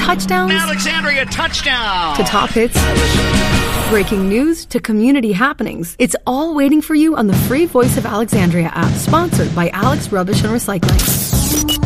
touchdowns Alexandria touchdown to top hits, breaking news to community happenings. It's all waiting for you on the free Voice of Alexandria app, sponsored by Alex Rubbish and Recycling.